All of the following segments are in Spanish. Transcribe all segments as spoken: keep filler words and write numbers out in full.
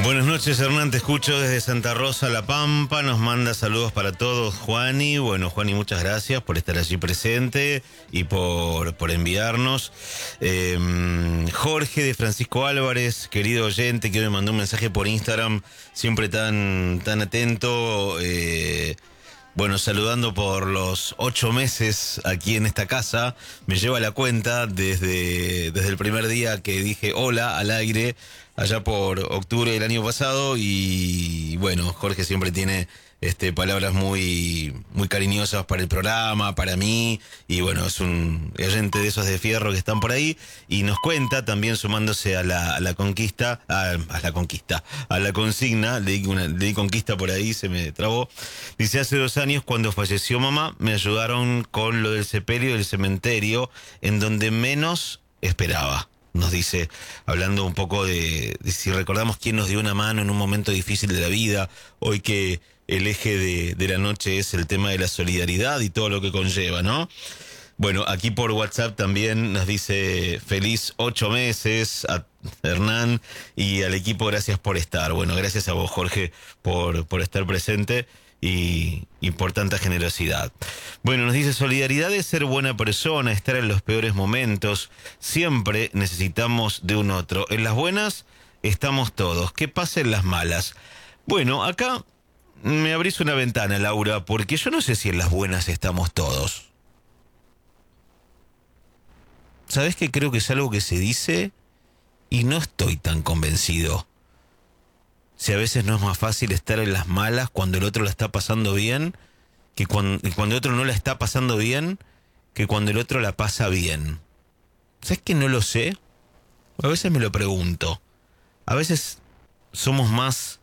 Buenas noches, Hernán, te escucho desde Santa Rosa, La Pampa. Nos manda saludos para todos, Juani. Bueno, Juani, muchas gracias por estar allí presente y por, por enviarnos. Eh, Jorge de Francisco Álvarez, querido oyente, que me mandó un mensaje por Instagram, siempre tan, tan atento. Eh, Bueno, saludando por los ocho meses aquí en esta casa, me lleva la cuenta desde, desde el primer día que dije hola al aire, allá por octubre del año pasado, y bueno, Jorge siempre tiene este, palabras muy, muy cariñosas para el programa, para mí, y bueno, es un oyente de esos de fierro que están por ahí, y nos cuenta también sumándose a la, a la conquista, a, a la conquista, a la consigna, leí, una, leí conquista por ahí, se me trabó. Dice, hace dos años cuando falleció mamá, me ayudaron con lo del sepelio del cementerio, en donde menos esperaba. Nos dice, hablando un poco de, de si recordamos quién nos dio una mano en un momento difícil de la vida, hoy que el eje de, de la noche es el tema de la solidaridad y todo lo que conlleva, ¿no? Bueno, aquí por WhatsApp también nos dice feliz ocho meses a Hernán y al equipo, gracias por estar. Bueno, gracias a vos, Jorge, por, por estar presente y, y por tanta generosidad. Bueno, nos dice, solidaridad es ser buena persona, estar en los peores momentos. Siempre necesitamos de un otro. En las buenas estamos todos. ¿Qué pasa en las malas? Bueno, acá me abrís una ventana, Laura, porque yo no sé si en las buenas estamos todos. ¿Sabés que creo que es algo que se dice y no estoy tan convencido? Si a veces no es más fácil estar en las malas cuando el otro la está pasando bien, que cuando, cuando el otro no la está pasando bien, que cuando el otro la pasa bien. ¿Sabés que no lo sé? A veces me lo pregunto. A veces somos más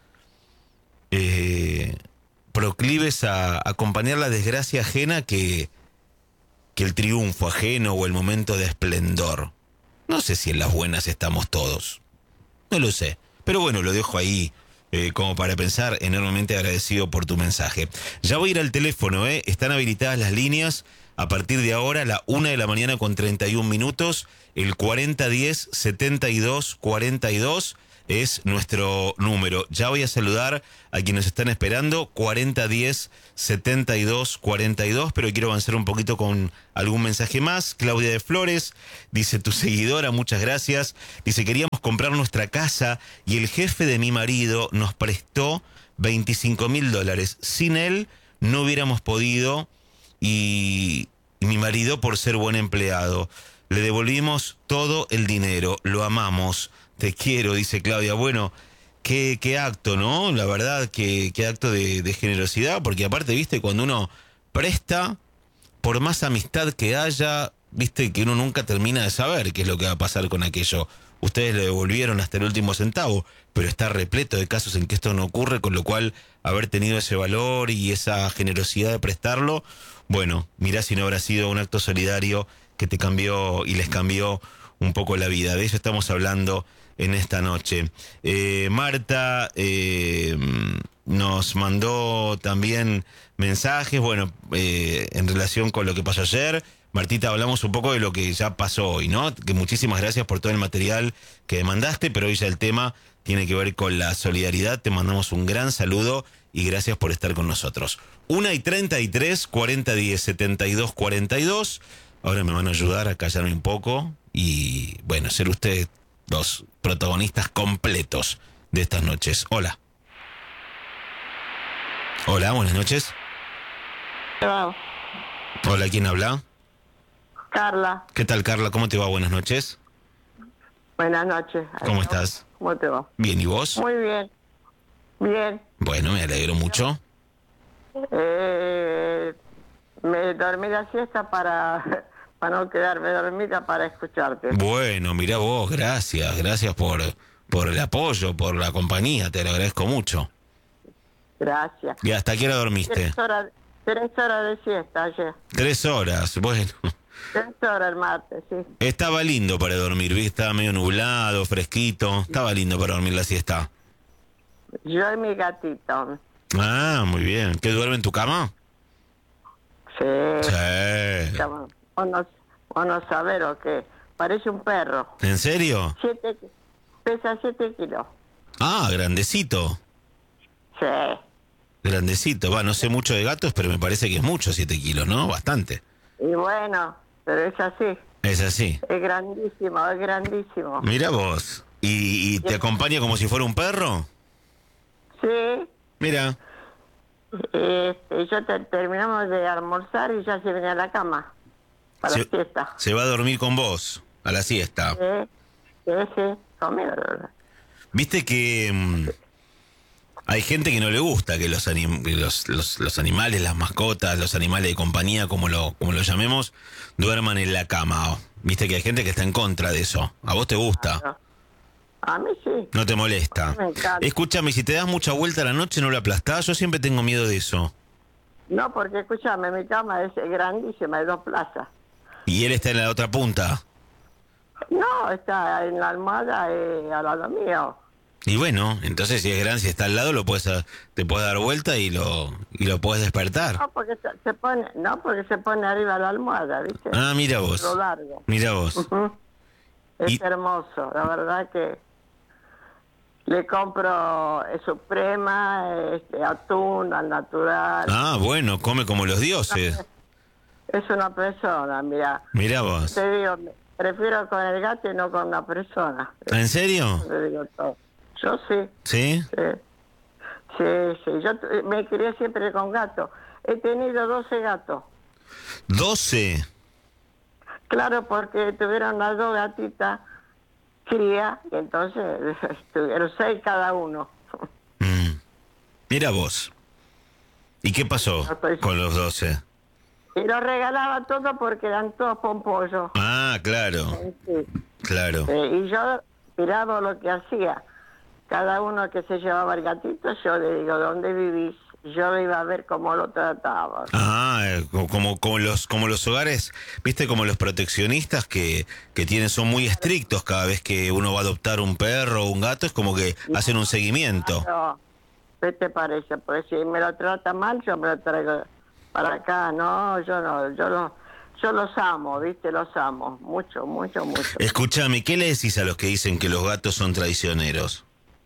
eh, proclives a acompañar la desgracia ajena que... que el triunfo ajeno o el momento de esplendor. No sé si en las buenas estamos todos. No lo sé. Pero bueno, lo dejo ahí eh, como para pensar. Enormemente agradecido por tu mensaje. Ya voy a ir al teléfono, ¿eh? Están habilitadas las líneas. A partir de ahora, a la una de la mañana con treinta y un minutos, el cuarenta diez setenta y dos cuarenta y dos es nuestro número. Ya voy a saludar a quienes están esperando, cuarenta diez setenta y dos cuarenta y dos, pero quiero avanzar un poquito con algún mensaje más. Claudia de Flores dice, tu seguidora, muchas gracias. Dice, queríamos comprar nuestra casa y el jefe de mi marido nos prestó veinticinco mil dólares. Sin él no hubiéramos podido y, y mi marido, por ser buen empleado, le devolvimos todo el dinero, lo amamos. Te quiero, dice Claudia. Bueno, qué, qué acto, ¿no? La verdad, qué, qué acto de, de generosidad, porque aparte, viste, cuando uno presta, por más amistad que haya, viste, que uno nunca termina de saber qué es lo que va a pasar con aquello. Ustedes le devolvieron hasta el último centavo, pero está repleto de casos en que esto no ocurre, con lo cual haber tenido ese valor y esa generosidad de prestarlo, bueno, mirá si no habrá sido un acto solidario que te cambió y les cambió un poco la vida. De eso estamos hablando en esta noche. Eh, Marta eh, nos mandó también mensajes, bueno, eh, en relación con lo que pasó ayer. Martita, hablamos un poco de lo que ya pasó hoy, ¿no? Que muchísimas gracias por todo el material que mandaste, pero hoy ya el tema tiene que ver con la solidaridad. Te mandamos un gran saludo y gracias por estar con nosotros. una y treinta y tres, cuarenta diez setenta y dos cuarenta y dos. Ahora me van a ayudar a callarme un poco y, bueno, ser ustedes los protagonistas completos de estas noches. Hola. Hola, buenas noches. Hola. Hola, ¿quién habla? Carla. ¿Qué tal, Carla? ¿Cómo te va? Buenas noches. Buenas noches. ¿Cómo estás? ¿Cómo te va? Bien, ¿y vos? Muy bien. Bien. Bueno, me alegro mucho. Eh, me dormí la siesta para, para no quedarme dormida para escucharte. Bueno, mira vos, gracias. Gracias por, por el apoyo, por la compañía. Te lo agradezco mucho. Gracias. ¿Y hasta qué hora dormiste? Tres horas, tres horas de siesta ayer. Tres horas, bueno. Tres horas el martes, sí. Estaba lindo para dormir, ¿viste? Estaba medio nublado, fresquito. Estaba lindo para dormir la siesta. Yo y mi gatito. Ah, muy bien. ¿Qué, duerme en tu cama? Sí. Sí. O no, o no saber o qué. Parece un perro. ¿En serio? Siete, pesa siete kilos. Ah, grandecito. Sí. Grandecito. Va, no sé mucho de gatos, pero me parece que es mucho, siete kilos, ¿no? Bastante. Y bueno, pero es así. Es así. Es grandísimo, es grandísimo. Mira vos. ¿Y, y te acompaña como si fuera un perro? Sí. Mira. Este, yo te- terminamos de almorzar y ya se viene a la cama. Para Se, la siesta. se va a dormir con vos, a la siesta. Sí, sí, sí, conmigo. Viste que mm, hay gente que no le gusta que los, anim- que los, los, los animales, las mascotas, los animales de compañía, como lo, como lo llamemos, duerman en la cama. Viste que hay gente que está en contra de eso. ¿A vos te gusta? No. A mí sí, ¿No te molesta? me encanta. Escúchame, si te das mucha vuelta a la noche, ¿no lo aplastás? Yo siempre tengo miedo de eso. No, porque escúchame, mi cama es grandísima, hay dos plazas. ¿Y él está en la otra punta? No, está en la almohada eh, al lado mío. Y bueno, entonces si es grande, si está al lado, lo puedes, a- te puedes dar vuelta y lo, y lo puedes despertar. No, porque se, se pone, no, porque se pone arriba de la almohada, ¿viste? Ah, mira vos. Lo largo. Mira vos. Ujú. Es Y- hermoso, la verdad que le compro eh, suprema, este, atún al natural. Ah, bueno, come como los dioses. Es una persona, mira. Mira vos. Te digo, prefiero con el gato y no con una persona. ¿En serio? Te digo todo. Yo sí, ¿Sí? sí. Sí, sí. Yo t- me crié siempre con gato. He tenido doce gatos. doce. Claro, porque tuvieron las dos gatitas cría, y entonces tuvieron seis cada uno. Mm. Mira vos. ¿Y qué pasó No estoy- con los doce? Y los regalaba todo porque eran todos pompollos. Ah, claro, Sí. claro. Eh, y yo miraba lo que hacía. Cada uno que se llevaba el gatito, yo le digo, ¿dónde vivís? Yo iba a ver cómo lo trataba. Ah, eh, co- como, como los como los hogares, viste, como los proteccionistas que, que tienen, son muy estrictos cada vez que uno va a adoptar un perro o un gato, es como que hacen un seguimiento. No, ¿qué te parece? Pues si me lo trata mal, yo me lo traigo para acá. No, yo no, yo los, yo los amo, ¿viste? Los amo, mucho, mucho, mucho. Escúchame, ¿qué le decís a los que dicen que los gatos son traicioneros?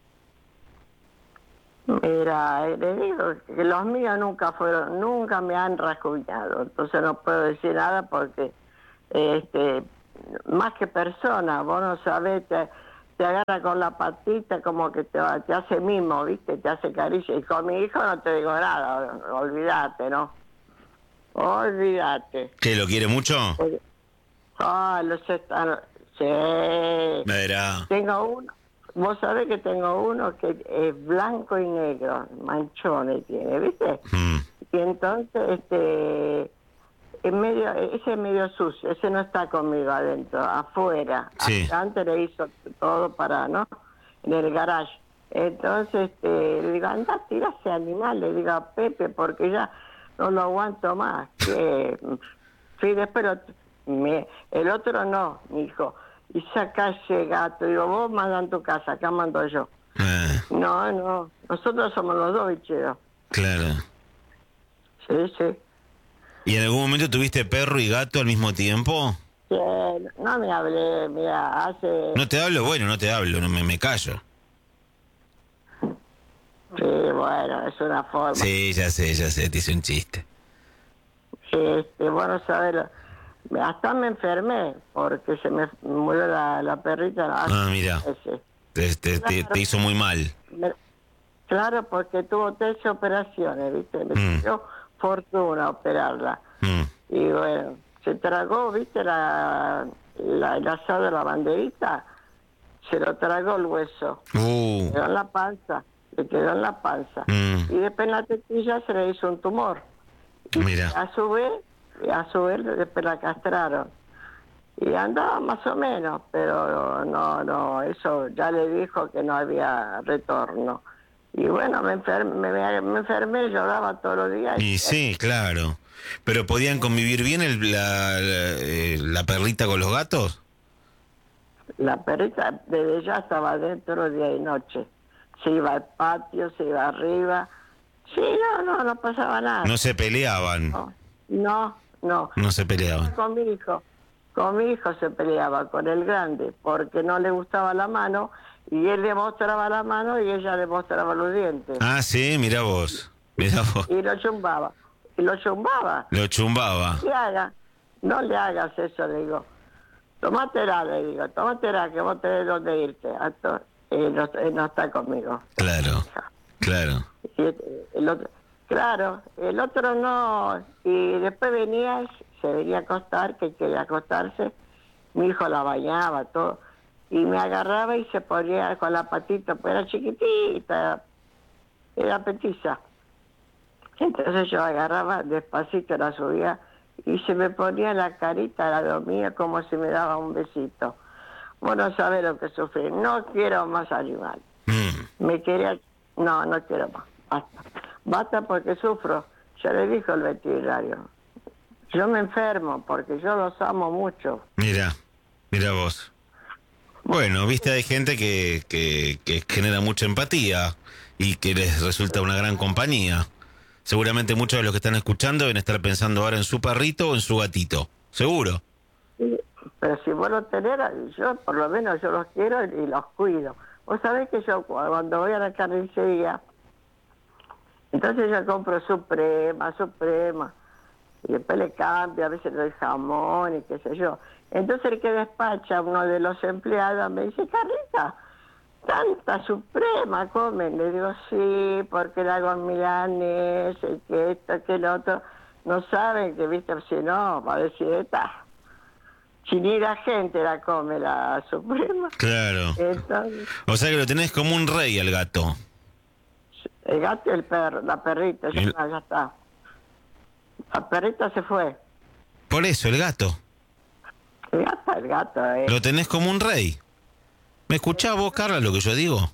Mira, eh, le digo que los míos nunca fueron, nunca me han rasguñado, entonces no puedo decir nada porque, este, más que persona, vos no sabés, te, te agarra con la patita como que te, va- te hace mimo, ¿viste? Te hace caricia. Y con mi hijo no te digo nada, olvídate, ¿no? Olvídate. ¿Que lo quiere mucho? Ah, los están, sí. Verá. Tengo uno, vos sabés que tengo uno que es blanco y negro, manchones tiene, ¿viste? Mm. Y entonces, este, es medio, ese es medio sucio, ese no está conmigo adentro, afuera. Sí. Antes le hizo todo para, ¿no? En el garage. Entonces, este, le digo, anda, tira ese animal, le digo a Pepe, porque ya no lo aguanto más. Que, sí, después lo- me- el otro no, mi hijo. Y saca ese gato, digo, vos mandan tu casa, acá mando yo. Ah, No, no, nosotros somos los dos bicheros. claro. Sí, sí. ¿Y en algún momento tuviste perro y gato al mismo tiempo? Sí, no me hablé, mira, hace... No te hablo, bueno, no te hablo, no me, me callo. Sí, bueno, es una forma. Sí, ya sé, ya sé, te hice un chiste. Este, bueno, saber, hasta me enfermé porque se me murió la, la perrita. Ah, mira. Ese. Te, te- te- te hizo muy mal. Me- claro, porque tuvo tres operaciones, ¿viste? Me Mm. dio fortuna operarla. Mm. Y bueno, se tragó, ¿viste? La, la, el asado de la banderita, se lo tragó el hueso. Uh, Quedó en la panza, le quedó en la panza. Mm. Y después en la tetilla se le hizo un tumor. mira. A su vez, a su vez después la castraron. Y andaba más o menos, pero no, no, eso ya le dijo que no había retorno. Y bueno, me enfermé, me, me enfermé, lloraba todos los días. Y sí, claro. ¿Pero podían convivir bien el- la, la, eh, la perrita con los gatos? La perrita desde ya estaba dentro día y noche. Se iba al patio, se iba arriba. Sí, no, no, no pasaba nada. No se peleaban. No, no, no. No se peleaban. Con mi hijo, con mi hijo se peleaba, con el grande, porque no le gustaba la mano y él le mostraba la mano y ella le mostraba los dientes. Ah, sí, mira vos. Mira vos. Y lo chumbaba. Y lo chumbaba. Lo chumbaba. No le hagas, no le hagas eso, le digo. Tómatela, le digo, tómatela, que vos tenés dónde irte. Entonces, él no, él no está conmigo. Claro, claro. Y el otro, claro, el otro no. Y después venía, se venía a acostar, que quería acostarse. Mi hijo la bañaba, todo. Y me agarraba y se ponía con la patita, pues era chiquitita, era petiza. Entonces yo agarraba despacito, la subía y se me ponía la carita, la dormía como si me daba un besito. Vos no sabés lo que sufrí. No quiero más animal. Mm. Me quería... No, no quiero más. Basta. Basta porque sufro. Ya le dijo el veterinario. Yo me enfermo porque yo los amo mucho. Mira, mira vos. Bueno, viste, hay gente que, que, que genera mucha empatía y que les resulta una gran compañía. Seguramente muchos de los que están escuchando deben estar pensando ahora en su perrito o en su gatito. Seguro. Sí, pero si vos lo tenés, yo por lo menos yo los quiero y los cuido. Vos sabés que yo cuando voy a la carnicería, entonces yo compro Suprema, Suprema, y después le cambio, a veces le doy jamón y qué sé yo. Entonces el que despacha, uno de los empleados, me dice, Carlita, tanta Suprema comen. Le digo, sí, porque la hago en milanés, y que esto, que lo otro. No saben que, viste, si no, va a decir, esta, si ni la gente la come, la Suprema. Claro. Entonces, O sea que lo tenés como un rey al gato. el gato y el perro, la perrita, ya, El- ya está. La perrita se fue. Por eso, el gato. El gato, el gato, eh. Lo tenés como un rey. ¿Me escuchás vos, Carla, lo que yo digo?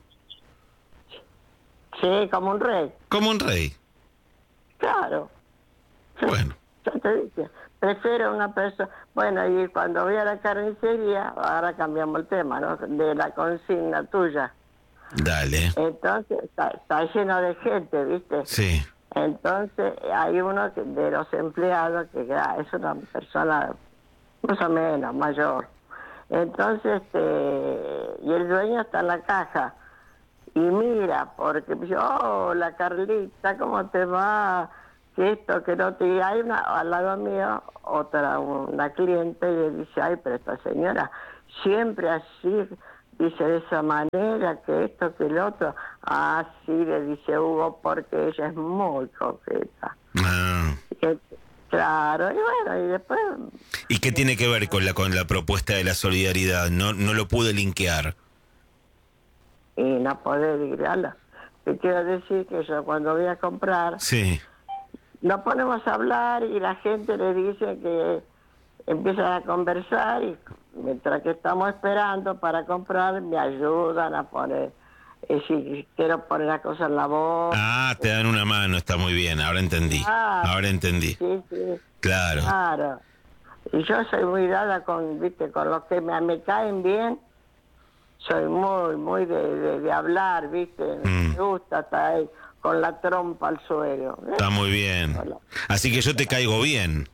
Sí, como un rey. Como un rey. Claro. Bueno. Ya te dije, prefiero una persona... Bueno, y cuando voy a la carnicería, ahora cambiamos el tema, ¿no? De la consigna tuya. Dale. Entonces, está, está lleno de gente, ¿viste? Sí. Entonces, hay uno que- de los empleados que ya es una persona más o menos mayor. Entonces, este, y el dueño está en la caja. Y mira, porque yo, hola Carlita, ¿cómo te va? Que esto, que no te... Y hay una, al lado mío, otra, una cliente, y le dice, ay, pero esta señora siempre así, dice de esa manera, que esto, que el otro. Ah, sí, le dice Hugo, porque ella es muy coqueta. Ah. Que- claro, y bueno, y después... ¿Y qué tiene que ver con la con la propuesta de la solidaridad? No no lo pude linkear. Y no poder girarla. Te quiero decir que yo cuando voy a comprar, Sí. nos ponemos a hablar y la gente le dice que empiezan a conversar y mientras que estamos esperando para comprar me ayudan a poner, eh, si quiero poner la cosa en la boca. Ah, te dan una mano, está muy bien, ahora entendí. Ah, Ahora entendí. sí, sí, Claro. claro. Y yo soy muy dada con, viste, con los que me, me caen bien. Soy muy, muy de, de, de hablar, viste. Mm. Me gusta estar ahí con la trompa al suelo. ¿eh? Está muy bien. Hola. Así que yo te caigo bien.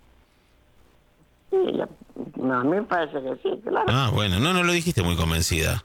Sí, ya- no, a mí me parece que sí, claro. Ah, bueno, no, no lo dijiste muy convencida.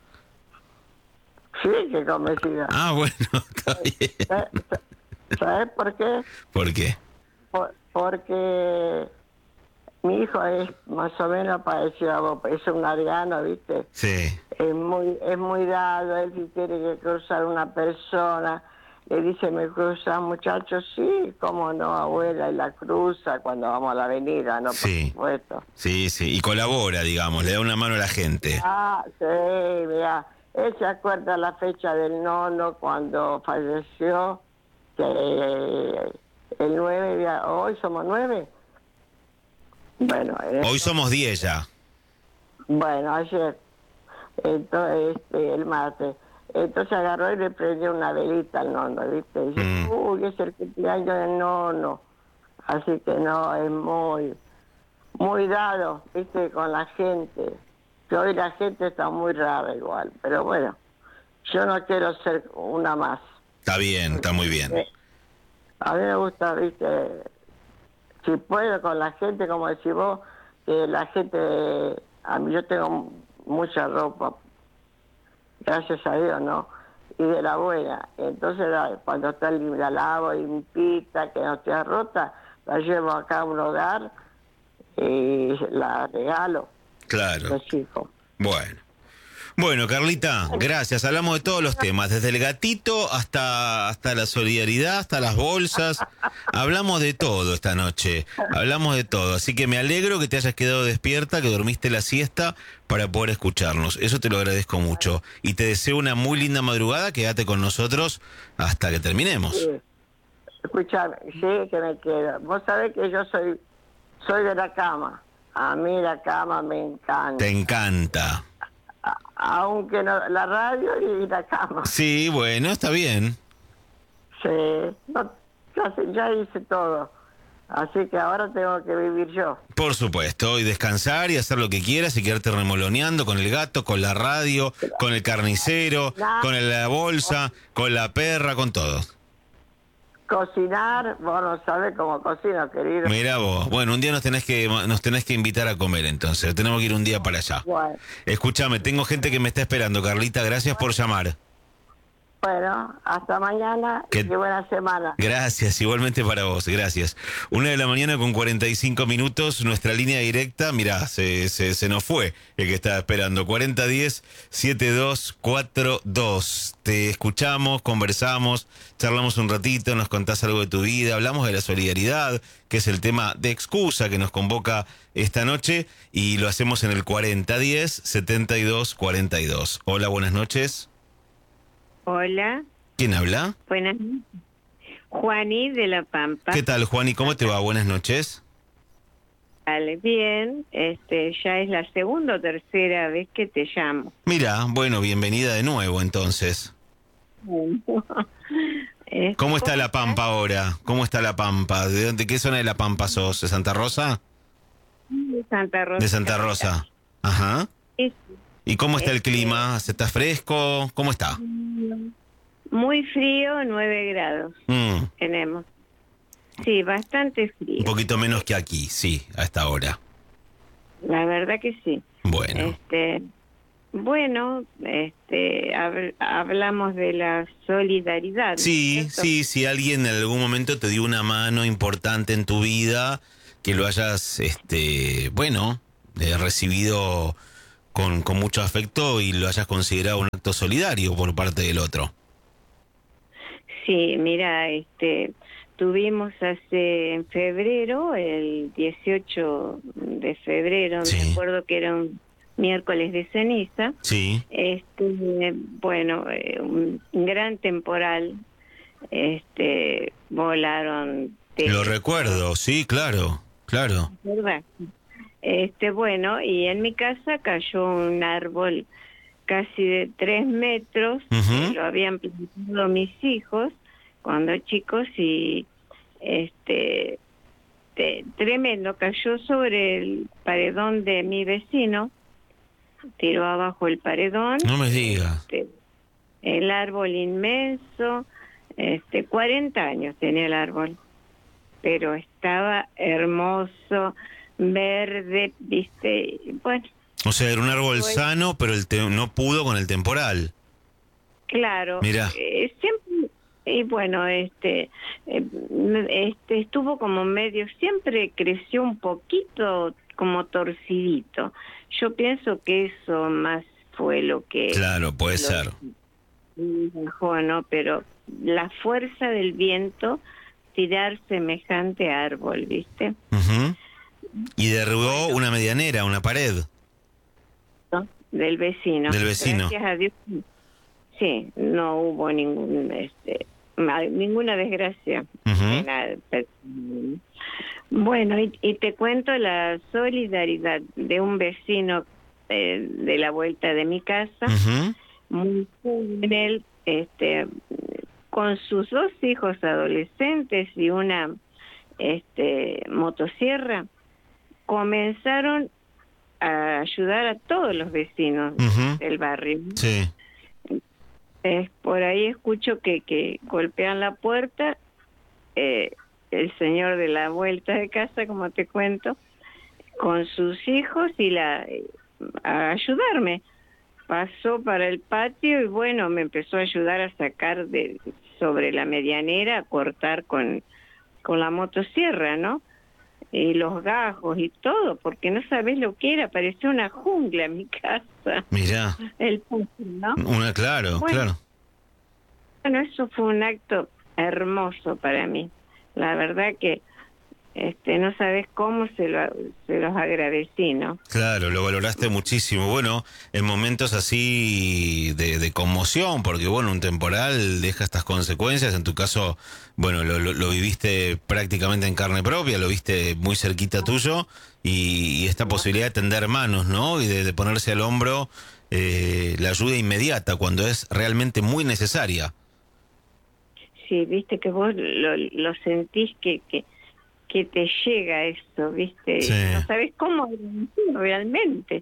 Sí, que convencida. Ah, bueno, está bien. ¿Sabes ¿Sabes por qué? ¿Por qué? Por- porque mi hijo es más o menos parecido a vos, es un ariano, ¿viste? Sí. Es muy es muy dado, él si tiene que cruzar una persona, le dice, ¿me cruza, muchachos? Sí, cómo no, abuela, y la cruza cuando vamos a la avenida, ¿no? Sí. Por supuesto. Sí, sí. Y colabora, digamos, le da una mano a la gente. Ah, sí, mira, él se acuerda la fecha del nono cuando falleció, que el nueve, ya- hoy somos nueve. Bueno, eh, Hoy somos diez ya. bueno, ayer, entonces, este, el martes. Entonces agarró y le prendió una velita al nono, ¿viste? Y dice, Mm. uy, es el cumpleaños del nono. Así que no, es muy, muy dado, ¿viste? Con la gente. Que hoy la gente está muy rara igual, pero bueno, yo no quiero ser una más. Está bien, está muy bien. Eh, A mí me gusta, ¿viste? Si puedo con la gente, como decís vos, que la gente, a mí yo tengo mucha ropa gracias a Dios, ¿no? Y de la buena. Entonces, la- cuando está lim- la lavo limpita, que no esté rota, la llevo acá a un hogar y la regalo a Claro. los chicos. Bueno. Bueno, Carlita, gracias. Hablamos de todos los temas, desde el gatito hasta, hasta la solidaridad, hasta las bolsas. Hablamos de todo esta noche, hablamos de todo. Así que me alegro que te hayas quedado despierta, que dormiste la siesta para poder escucharnos. Eso te lo agradezco mucho. Y te deseo una muy linda madrugada, quédate con nosotros hasta que terminemos. Sí. Escuchame, sí, que me quedo. Vos sabés que yo soy, soy de la cama. A mí la cama me encanta. Te encanta. A- aunque no, la radio y la cama. Sí, bueno, está bien. Sí, no, ya, sé- ya hice todo. Así que ahora tengo que vivir yo. Por supuesto, y descansar y hacer lo que quieras y quedarte remoloneando con el gato, con la radio, con el carnicero, Nah. con la bolsa, con la perra, con todo. Cocinar, vos no sabés cómo cocino, querido. Mirá vos, bueno, un día nos tenés que nos tenés que invitar a comer entonces, tenemos que ir un día para allá. Bueno, Escúchame, tengo gente que me está esperando, Carlita, gracias por llamar. bueno, hasta mañana ¿Qué? y buena semana. Gracias, igualmente para vos, gracias. Una de la mañana con cuarenta y cinco minutos, nuestra línea directa, mirá, se, se, se nos fue el que estaba esperando, cuarenta diez, setenta y dos cuarenta y dos. Te escuchamos, conversamos, charlamos un ratito, nos contás algo de tu vida, hablamos de la solidaridad, que es el tema de excusa que nos convoca esta noche, y lo hacemos en el cuarenta diez, setenta y dos cuarenta y dos. Hola, buenas noches. Hola, ¿Quién habla? buenas noches. Juaní de La Pampa. ¿Qué tal, Juan? ¿Y cómo te va? Buenas noches. Vale, bien. Este, ya es la segunda o tercera vez que te llamo. Mira, bueno, bienvenida de nuevo entonces. Este, ¿Cómo está La Pampa ahora? ¿Cómo está La Pampa? ¿De dónde, qué zona de La Pampa sos? ¿De Santa Rosa? de Santa Rosa. De Santa Rosa. Ajá. Es ¿Y cómo está el Este- clima? ¿Se está fresco? ¿Cómo está? muy frío, nueve grados Mm, tenemos. Sí, bastante frío. un poquito menos que aquí, sí, a esta hora. La verdad que sí. Bueno. Este, bueno, este, hab- hablamos de la solidaridad. ¿no Sí, es cierto? sí, si alguien en algún momento te dio una mano importante en tu vida, que lo hayas, este, bueno, eh, recibido con, con mucho afecto y lo hayas considerado un acto solidario por parte del otro. Sí, mira, este, tuvimos hace en febrero, el dieciocho de febrero, Sí. me acuerdo que era un miércoles de ceniza, Sí, este, bueno, eh, un gran temporal, este, volaron. de- lo recuerdo, sí, claro, claro. ¿verdad? Este, bueno, y en mi casa cayó un árbol casi de tres metros, Ujú. que lo habían plantado mis hijos cuando chicos y este te- tremendo, cayó sobre el paredón de mi vecino, tiró abajo el paredón, No me digas. este, el árbol inmenso, este cuarenta años tenía el árbol, pero estaba hermoso, verde, viste, bueno, O sea, era un árbol Pues- sano, pero el te- no pudo con el temporal. claro. Mirá. eh, siempre, y bueno, este, eh, este estuvo como medio, siempre creció un poquito como torcidito. Yo pienso que eso más fue lo que Claro, puede lo- ser. bajó, ¿no? Pero la fuerza del viento tirar semejante árbol, ¿viste? Ujú. Y derribó una medianera, una pared. ¿No? Del vecino. Del vecino. Gracias a Dios. Sí, no hubo ningún, este, ma- ninguna desgracia. Ujú. de nada, pero, mm, bueno, y, y te cuento la solidaridad de un vecino eh, de la vuelta de mi casa, Ujú. muy joven él, este, con sus dos hijos adolescentes y una este, motosierra, comenzaron a ayudar a todos los vecinos Ujú. del barrio. Sí. Eh, por ahí escucho que, que golpean la puerta, eh, el señor de la vuelta de casa, como te cuento, con sus hijos y la a ayudarme. pasó para el patio y bueno, me empezó a ayudar a sacar de sobre la medianera, a cortar con, con la motosierra, ¿no? Y los gajos y todo, porque no sabés lo que era, parecía una jungla en mi casa. Mirá. El patio, ¿no? Una, claro, Bueno. claro. Bueno, eso fue un acto hermoso para mí. La verdad que este no sabes cómo se, lo, se los agradecí, ¿no? Claro, lo valoraste muchísimo. Bueno, en momentos así de, de conmoción, porque bueno, un temporal deja estas consecuencias. En tu caso, bueno, lo, lo, lo viviste prácticamente en carne propia, lo viste muy cerquita tuyo, y, y esta posibilidad de tender manos, ¿no? Y de, de ponerse al hombro eh, la ayuda inmediata cuando es realmente muy necesaria. Sí, viste que vos lo, lo sentís que, que, que te llega eso, viste, Sí. no sabés cómo realmente.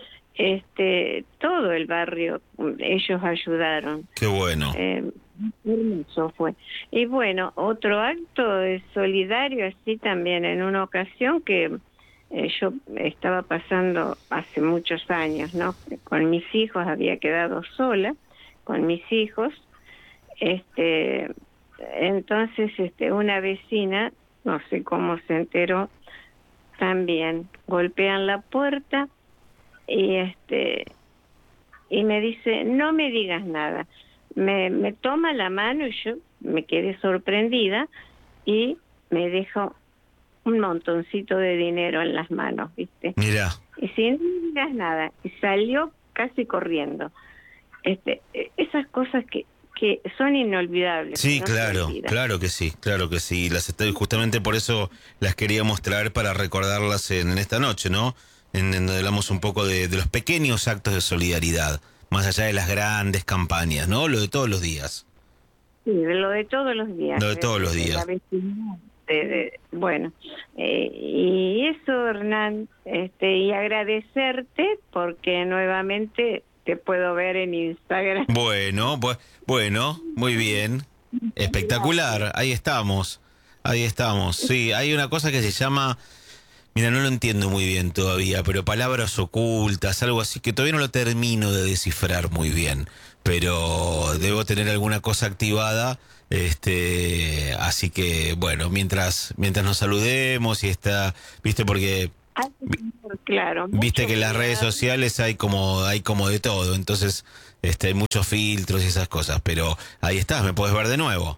Este, todo el barrio, ellos ayudaron. Qué bueno. Eh, hermoso fue. Y bueno, otro acto de solidario, así también en una ocasión que eh, yo estaba pasando hace muchos años, ¿no? Con mis hijos, había quedado sola con mis hijos. Este, entonces, este, una vecina, no sé cómo se enteró, también golpean la puerta y este y me dice, no me digas nada. Me, me toma la mano y yo me quedé sorprendida y me dejó un montoncito de dinero en las manos, ¿viste? Mira. Y sin no me digas nada, y salió casi corriendo. Este, esas cosas que que son inolvidables. Sí, no se claro, olvidan. claro que sí, claro que sí. Las estoy, justamente por eso las queríamos traer para recordarlas en, en esta noche, ¿no? En, en donde hablamos un poco de, de los pequeños actos de solidaridad, más allá de las grandes campañas, ¿no? Lo de todos los días. Sí, de lo de todos los días. Lo de todos los días. La vecindad, de- de- bueno, eh, y eso, Hernán, este, y agradecerte porque nuevamente te puedo ver en Instagram. Bueno, pues, bueno, muy bien. Espectacular, ahí estamos, ahí estamos. Sí, hay una cosa que se llama, mira, no lo entiendo muy bien todavía, pero palabras ocultas, algo así, que todavía no lo termino de descifrar muy bien, pero debo tener alguna cosa activada, este, así que, bueno, mientras, mientras nos saludemos y está, viste, porque Ah, claro. viste mucho que en las redes cuidado. sociales hay como hay como de todo, entonces este hay muchos filtros y esas cosas, pero ahí estás, me puedes ver de nuevo.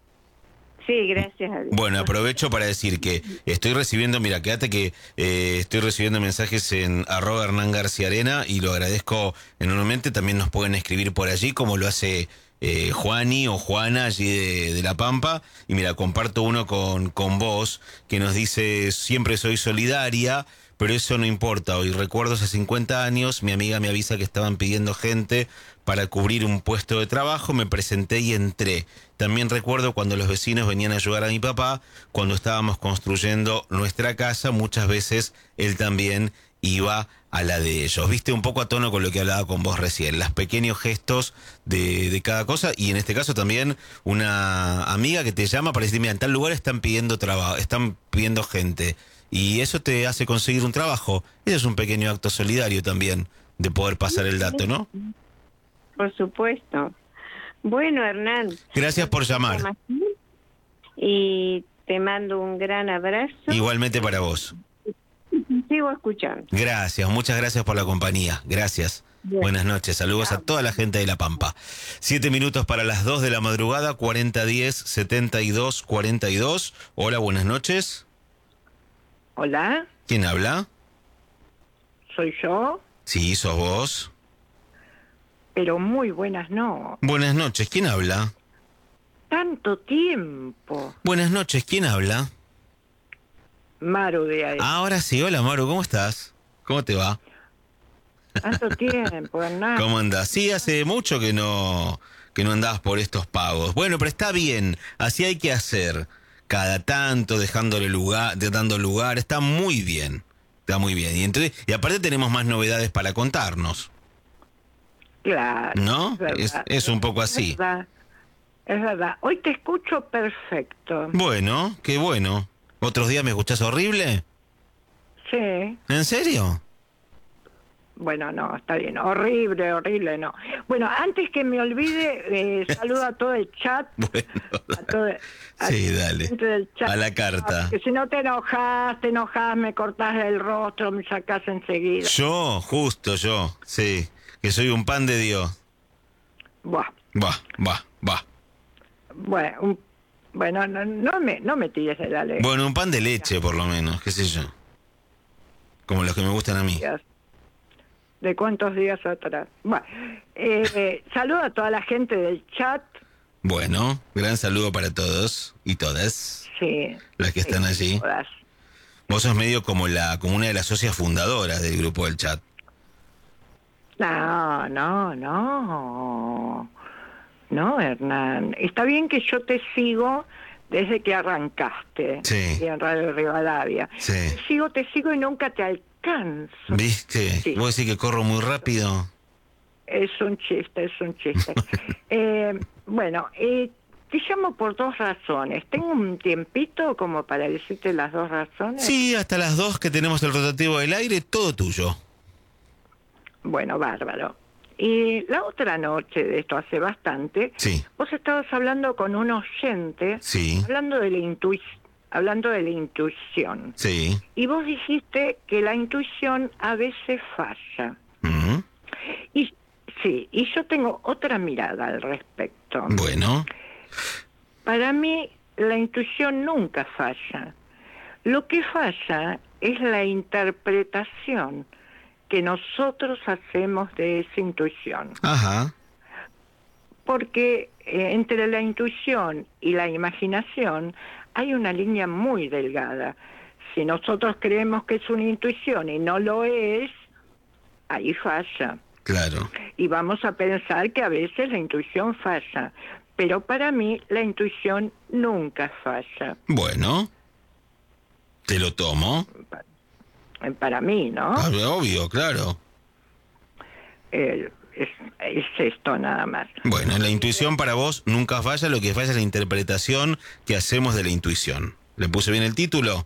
Sí, gracias a Dios. Bueno, aprovecho para decir que estoy recibiendo, mira, quédate que eh, estoy recibiendo mensajes en arroba Hernán García Arena y lo agradezco enormemente. También nos pueden escribir por allí, como lo hace eh, Juani o Juana allí de, de La Pampa. Y mira, comparto uno con, con vos que nos dice, siempre soy solidaria, pero eso no importa. Hoy recuerdo hace cincuenta años, mi amiga me avisa que estaban pidiendo gente para cubrir un puesto de trabajo, me presenté y entré. También recuerdo cuando los vecinos venían a ayudar a mi papá, cuando estábamos construyendo nuestra casa, muchas veces él también iba a la de ellos. Viste, un poco a tono con lo que hablaba con vos recién, los pequeños gestos de, de cada cosa, y en este caso también una amiga que te llama para decir, mira, en tal lugar están pidiendo trabajo, están pidiendo gente, y eso te hace conseguir un trabajo. Eso es un pequeño acto solidario también, de poder pasar el dato, ¿no? Por supuesto. Bueno, Hernán. Gracias por llamar. Y te mando un gran abrazo. Igualmente para vos. Sigo escuchando. Gracias, muchas gracias por la compañía. Gracias. Bien. Buenas noches, saludos a toda la gente de La Pampa. Siete minutos para las dos de la madrugada, cuarenta diez setenta y dos cuarenta y dos. Hola, buenas noches. Hola, ¿Quién habla? soy yo, Sí, sos vos. pero muy buenas no. Buenas noches, ¿quién habla? Tanto tiempo. Buenas noches, ¿quién habla? Maru de ahí. Ahora sí, hola Maru, ¿cómo estás? ¿Cómo te va? Tanto tiempo, Hernán. ¿Cómo andás? Sí, hace mucho que no que no andabas por estos pagos. Bueno, pero está bien, así hay que hacer. Cada tanto, dejándole lugar, dando lugar, está muy bien. Está muy bien. Y entonces, y aparte tenemos más novedades para contarnos, Claro. ¿no? Es, verdad. Es, es un poco así. Es verdad. Es verdad. Hoy te escucho perfecto. Bueno, qué bueno. ¿Otros días me escuchás horrible? Sí. ¿En serio? Bueno, no, está bien. Horrible, horrible, no. Bueno, antes que me olvide, eh, saludo a todo el chat. Bueno, A todo, a sí, toda la dale. gente del chat. A la carta. Que si no te enojas, te enojas, me cortás el rostro, me sacás enseguida. Yo, justo yo, sí, que soy un pan de Dios. Buah. Va, va, va. Bueno, un- bueno no, no me no me tires de la ley. Bueno, un pan de leche, por lo menos, qué sé yo. Como los que me gustan a mí. ¿De cuántos días atrás? Bueno, eh, eh, saludo a toda la gente del chat. Bueno, gran saludo para todos y todas Sí. las que están allí. Todas. Vos sos medio como la como una de las socias fundadoras del grupo del chat. No, no, no. No, Hernán. Está bien que yo te sigo desde que arrancaste. Sí. En Radio Rivadavia. Sí. Te sigo, te sigo y nunca te alcanzo. ¿Viste? Sí. ¿Vos decís que corro muy rápido? Es un chiste, es un chiste. eh, bueno, eh, te llamo por dos razones. Tengo un tiempito como para decirte las dos razones. Sí, hasta las dos que tenemos el rotativo del aire, todo tuyo. Bueno, bárbaro. Y la otra noche, de esto hace bastante, Sí. vos estabas hablando con un oyente, Sí. hablando de la intui- hablando de la intuición. Sí. Y vos dijiste que la intuición a veces falla. Mm. Y sí, y yo tengo otra mirada al respecto. Bueno. Para mí, la intuición nunca falla. Lo que falla es la interpretación que nosotros hacemos de esa intuición. Ajá. Porque eh, entre la intuición y la imaginación hay una línea muy delgada. Si nosotros creemos que es una intuición y no lo es, ahí falla. Claro. Y vamos a pensar que a veces la intuición falla. Pero para mí la intuición nunca falla. Bueno. Te lo tomo. Para mí, ¿no? Ah, obvio, claro. Eh, es, es esto nada más. Bueno, la intuición para vos nunca falla, lo que falla es la interpretación que hacemos de la intuición. ¿Le puse bien el título?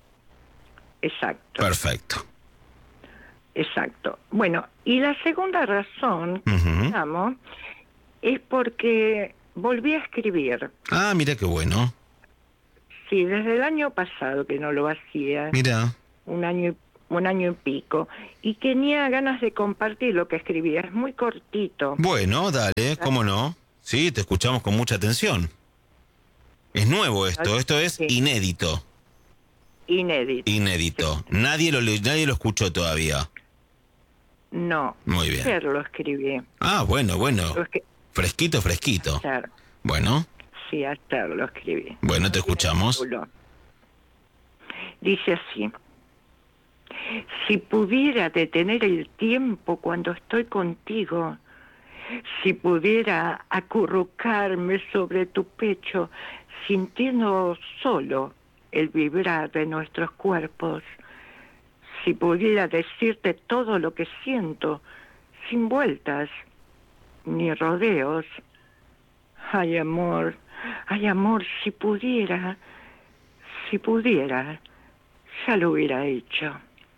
Exacto, Perfecto. exacto. Bueno, y la segunda razón, Ujú. digamos, es porque volví a escribir. Ah, mira qué bueno. Sí, desde el año pasado que no lo hacía, Mira. un año y un año y pico, y tenía ganas de compartir lo que escribía. Es muy cortito. Bueno, dale, cómo no. Sí, te escuchamos con mucha atención. Es nuevo esto, esto es Sí. inédito. Inédito. Inédito. Nadie lo le- nadie lo escuchó todavía. No. Muy bien. Ayer lo escribí. Ah, bueno, bueno. Lo escri- Fresquito, fresquito. ayer. Bueno, Sí, ayer lo escribí. bueno, te escuchamos. Dice así: si pudiera detener el tiempo cuando estoy contigo, si pudiera acurrucarme sobre tu pecho, sintiendo solo el vibrar de nuestros cuerpos, si pudiera decirte todo lo que siento, sin vueltas ni rodeos. Ay, amor, ay, amor, si pudiera, si pudiera, ya lo hubiera hecho.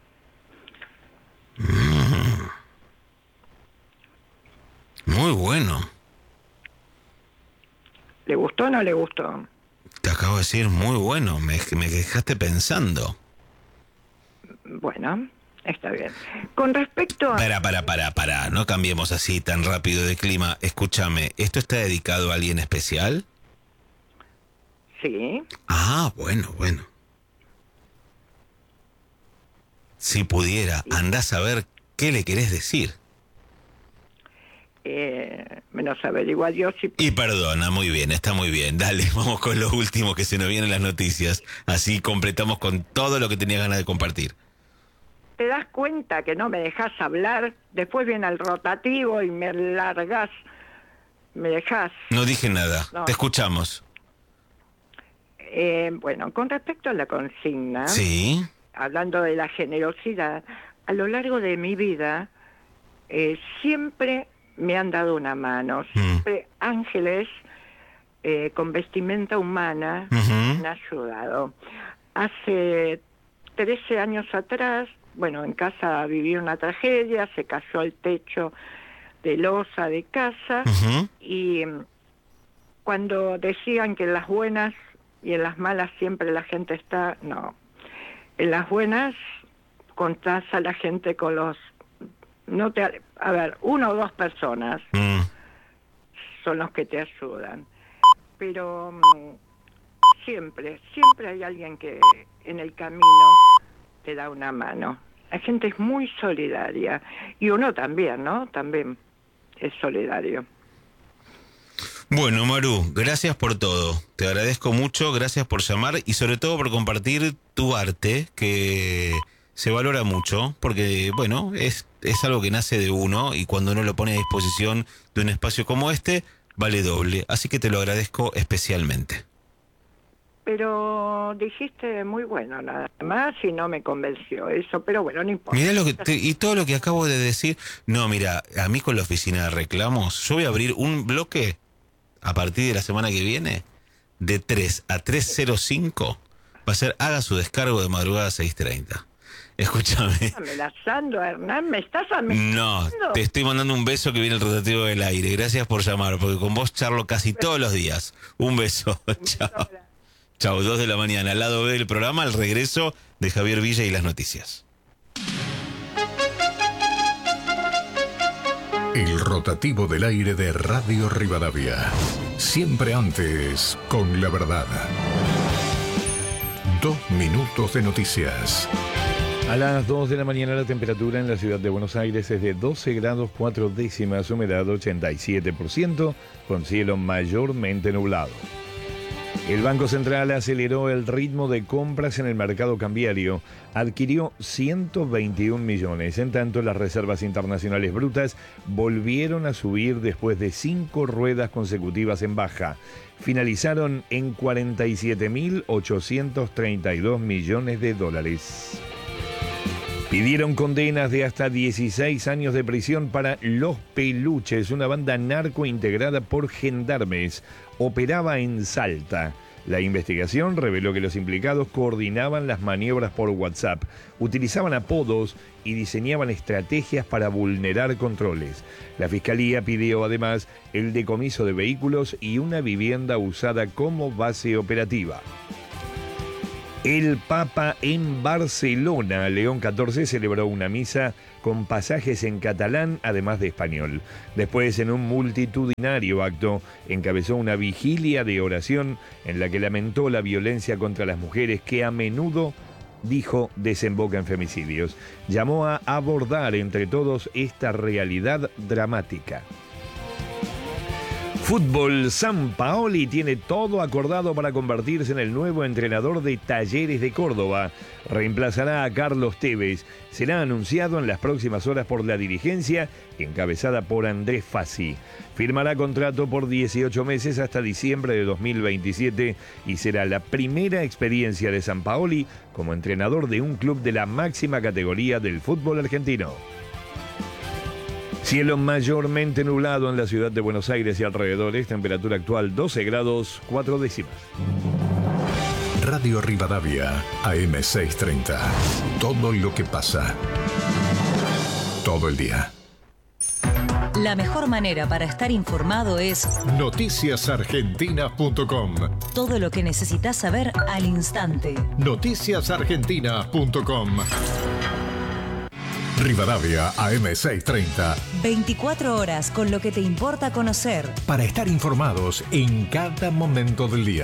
Muy bueno. ¿Le gustó o no le gustó? Te acabo de decir muy bueno. Me, me dejaste pensando. Bueno, está bien. Con respecto a... Para, para, para, para. No cambiemos así tan rápido de clima. Escúchame, ¿esto está dedicado a alguien especial? Sí, Ah, bueno, bueno. Si pudiera, andás a ver qué le querés decir. eh, menos averiguar yo si... Y perdona, muy bien, está muy bien. Dale, vamos con lo último que se nos vienen las noticias. Así completamos con todo lo que tenía ganas de compartir. ¿Te das cuenta que no me dejas hablar? Después viene el rotativo y me largas, me dejas... No dije nada, No. te escuchamos. Eh, bueno, con respecto a la consigna, Sí, hablando de la generosidad, a lo largo de mi vida eh, siempre me han dado una mano, siempre ángeles eh, con vestimenta humana Ujú. me han ayudado. Hace trece años atrás bueno, en casa viví una tragedia, se cayó el techo de losa de casa, Ujú. y mm, cuando decían que en las buenas y en las malas siempre la gente está, no. En las buenas contás a la gente con los, no te, a ver, una o dos personas Mm. son los que te ayudan, pero mm, siempre, siempre hay alguien que en el camino te da una mano. La gente es muy solidaria y uno también, ¿no? También es solidario. Bueno, Maru, gracias por todo. Te agradezco mucho, gracias por llamar y sobre todo por compartir tu arte, que se valora mucho, porque, bueno, es, es algo que nace de uno y cuando uno lo pone a disposición de un espacio como este, vale doble. Así que te lo agradezco especialmente. Pero dijiste muy bueno nada más y no me convenció eso, pero bueno, no importa. Mirá lo que te- y todo lo que acabo de decir. No, mira, a mí con la oficina de reclamos, yo voy a abrir un bloque a partir de la semana que viene, de tres a tres cero cinco, va a ser haga su descargo de madrugada a seis treinta. Escúchame. ¿Estás amenazando, Hernán? ¿Me estás amenazando? No, te estoy mandando un beso que viene el rotativo del aire. Gracias por llamar, porque con vos charlo casi todos los días. Un beso. Chao. Chao, dos de la mañana. Al lado B del programa, el regreso de Javier Villa y las noticias. El rotativo del aire de Radio Rivadavia. Siempre antes, con la verdad. Dos minutos de noticias. A las dos de la mañana la temperatura en la ciudad de Buenos Aires es de doce grados cuatro décimas, humedad ochenta y siete por ciento, con cielo mayormente nublado. El Banco Central aceleró el ritmo de compras en el mercado cambiario. Adquirió ciento veintiún millones. En tanto, las reservas internacionales brutas volvieron a subir después de cinco ruedas consecutivas en baja. Finalizaron en cuarenta y siete mil ochocientos treinta y dos millones de dólares. Pidieron condenas de hasta dieciséis años de prisión para Los Peluches, una banda narco integrada por gendarmes. Operaba en Salta. La investigación reveló que los implicados coordinaban las maniobras por WhatsApp, utilizaban apodos y diseñaban estrategias para vulnerar controles. La Fiscalía pidió además el decomiso de vehículos y una vivienda usada como base operativa. El Papa en Barcelona, León catorce, celebró una misa con pasajes en catalán, además de español. Después, en un multitudinario acto, encabezó una vigilia de oración en la que lamentó la violencia contra las mujeres que a menudo, dijo, desemboca en femicidios. Llamó a abordar entre todos esta realidad dramática. Fútbol, Sampaoli tiene todo acordado para convertirse en el nuevo entrenador de Talleres de Córdoba. Reemplazará a Carlos Tevez. Será anunciado en las próximas horas por la dirigencia, encabezada por Andrés Fassi. Firmará contrato por dieciocho meses hasta diciembre de dos mil veintisiete y será la primera experiencia de Sampaoli como entrenador de un club de la máxima categoría del fútbol argentino. Cielo mayormente nublado en la ciudad de Buenos Aires y alrededores, temperatura actual doce grados cuatro décimas. Radio Rivadavia, A M seiscientos treinta. Todo lo que pasa. Todo el día. La mejor manera para estar informado es noticias argentinas punto com. todo lo que necesitas saber al instante. noticias argentinas punto com. Rivadavia, A M seiscientos treinta. veinticuatro horas con lo que te importa conocer. Para estar informados en cada momento del día.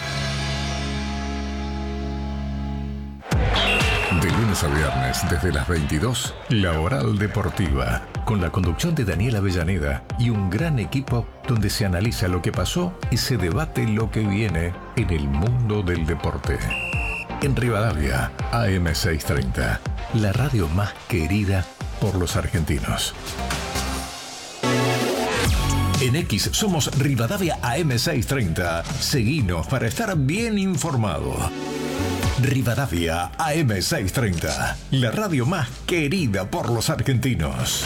De lunes a viernes, desde las veintidós, La Oral Deportiva, con la conducción de Daniel Avellaneda y un gran equipo donde se analiza lo que pasó y se debate lo que viene en el mundo del deporte. En Rivadavia, A M seiscientos treinta, la radio más querida por los argentinos. En X somos Rivadavia A M seiscientos treinta. Seguinos para estar bien informado. Rivadavia A M seiscientos treinta, la radio más querida por los argentinos.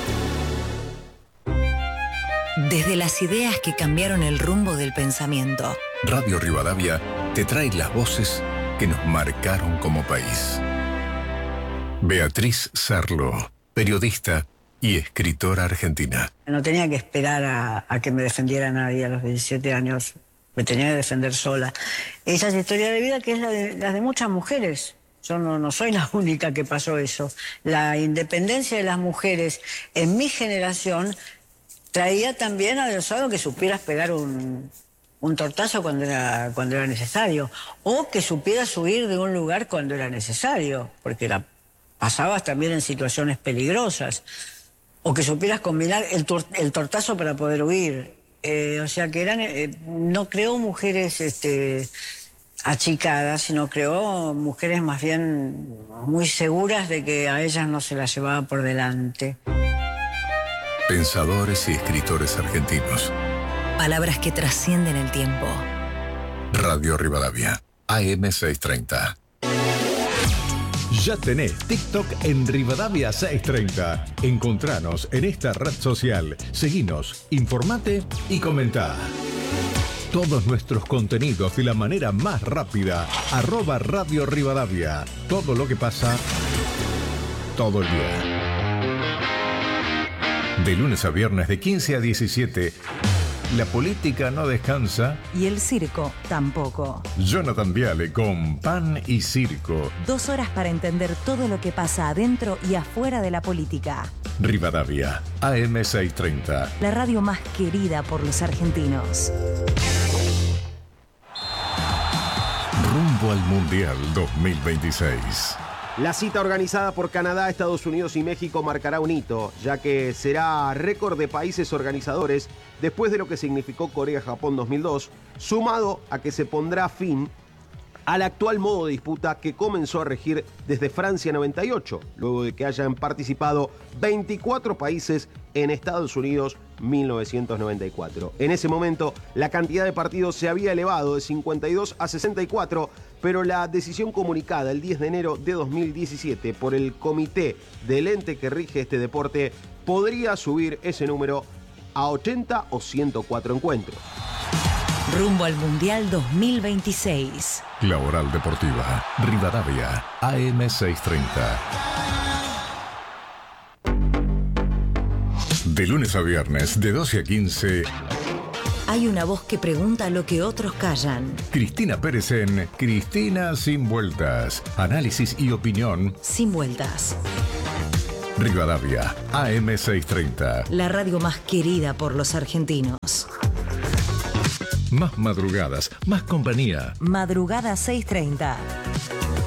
Desde las ideas que cambiaron el rumbo del pensamiento. Radio Rivadavia te trae las voces que nos marcaron como país. Beatriz Sarlo, periodista y escritora argentina. No tenía que esperar a, a que me defendiera nadie a los diecisiete años. Me tenía que defender sola. Esa es la historia de vida que es la de, la de muchas mujeres. Yo no, no soy la única que pasó eso. La independencia de las mujeres en mi generación traía también adosado que supieras pegar un, un tortazo cuando era, cuando era necesario. O que supieras huir de un lugar cuando era necesario. Porque la, pasabas también en situaciones peligrosas. O que supieras combinar el, tor, el tortazo para poder huir. Eh, o sea que eran, eh, no creó mujeres este, achicadas, sino creó mujeres más bien muy seguras de que a ellas no se las llevaba por delante. Pensadores y escritores argentinos. Palabras que trascienden el tiempo. Radio Rivadavia, A M seiscientos treinta. Ya tenés TikTok en Rivadavia seiscientos treinta. Encontranos en esta red social. Seguinos, informate y comentá. Todos nuestros contenidos de la manera más rápida. Arroba Radio Rivadavia. Todo lo que pasa todo el día. De lunes a viernes de quince a diecisiete. La política no descansa. Y el circo tampoco. Jonathan Viale con Pan y Circo. Dos horas para entender todo lo que pasa adentro y afuera de la política. Rivadavia, A M seiscientos treinta. La radio más querida por los argentinos. Rumbo al Mundial dos mil veintiséis. La cita organizada por Canadá, Estados Unidos y México marcará un hito, ya que será récord de países organizadores después de lo que significó Corea-Japón dos mil dos, sumado a que se pondrá fin al actual modo de disputa que comenzó a regir desde Francia noventa y ocho, luego de que hayan participado veinticuatro países en Estados Unidos mil novecientos noventa y cuatro. En ese momento, la cantidad de partidos se había elevado de cincuenta y dos a sesenta y cuatro, pero la decisión comunicada el diez de enero de dos mil diecisiete por el comité del ente que rige este deporte podría subir ese número a ochenta o ciento cuatro encuentros. Rumbo al Mundial dos mil veintiséis. La Oral Deportiva, Rivadavia, A M seiscientos treinta. De lunes a viernes, de doce a quince. Hay una voz que pregunta lo que otros callan. Cristina Pérez en Cristina Sin Vueltas. Análisis y opinión Sin vueltas. Rivadavia, A M seiscientos treinta. La radio más querida por los argentinos. Más madrugadas, más compañía. Madrugada seiscientos treinta.